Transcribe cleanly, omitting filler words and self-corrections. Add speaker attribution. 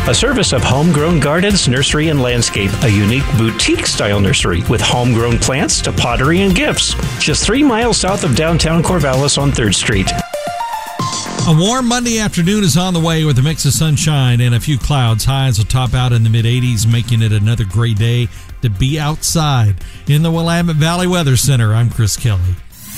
Speaker 1: a service of Homegrown Gardens, Nursery and Landscape, a unique boutique-style nursery with homegrown plants to pottery and gifts. Just 3 miles south of downtown Corvallis on 3rd Street.
Speaker 2: A warm Monday afternoon is on the way with a mix of sunshine and a few clouds. Highs will top out in the mid-80s, making it another great day to be outside. In the Willamette Valley Weather Center, I'm Chris Kelly.